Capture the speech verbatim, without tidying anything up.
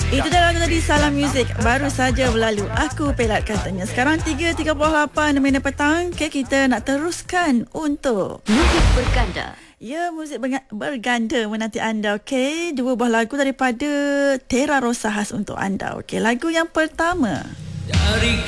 Itu dah lagu tadi Salam Music. Baru saja berlalu. Aku pelat katanya. Sekarang tiga tiga puluh lapan minit petang. Okay, kita nak teruskan untuk Muzik Berganda. Ya, muzik berganda menanti anda. Okay, dua buah lagu daripada Tera Rosa khas untuk anda. Okay, lagu yang pertama. Dari